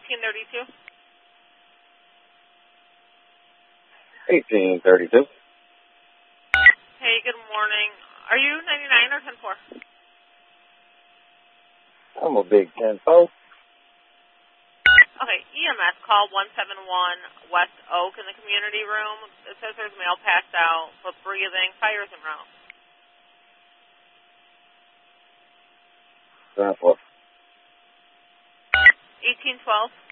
1832. 1832. Hey, good morning. Are you 99 or 10-4? I'm a big 10-4. Okay, EMS call 171 West Oak in the community room. It says there's a male passed out, but breathing, fires en route. 10-4. 1812.